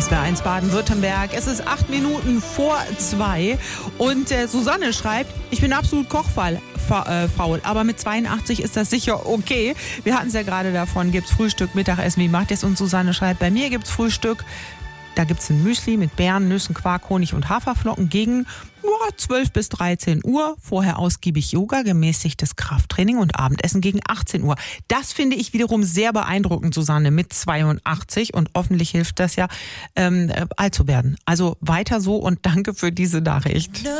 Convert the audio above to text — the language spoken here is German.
SWR1 Baden-Württemberg. Es ist 8 Minuten vor 2 und Susanne schreibt, ich bin absolut kochfaul, aber mit 82 ist das sicher okay. Wir hatten es ja gerade davon, gibt's Frühstück, Mittagessen, wie macht ihr es? Und Susanne schreibt, bei mir gibt's Frühstück. Da gibt es ein Müsli mit Beeren, Nüssen, Quark, Honig und Haferflocken gegen 12 bis 13 Uhr. Vorher ausgiebig Yoga, gemäßigtes Krafttraining und Abendessen gegen 18 Uhr. Das finde ich wiederum sehr beeindruckend, Susanne, mit 82. Und hoffentlich hilft das ja, alt zu werden. Also weiter so und danke für diese Nachricht.